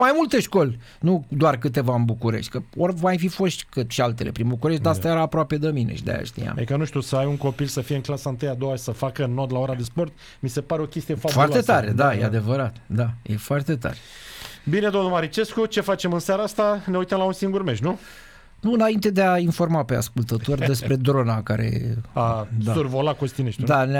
mai multe școli, nu doar câteva în București, că ori mai fi fost cât și altele prin București, dar asta era aproape de mine și de-aia știam. Adică, nu știu, să ai un copil să fie în clasa 1-a, 2-a și să facă nod la ora de sport, mi se pare o chestie fabuloasă. Foarte tare, da, e adevărat. Da, e foarte tare. Bine, domnul Maricescu, ce facem în seara asta? Ne uităm la un singur meci, nu? Nu, înainte de a informa pe ascultători despre drona care survola Costinești. Da,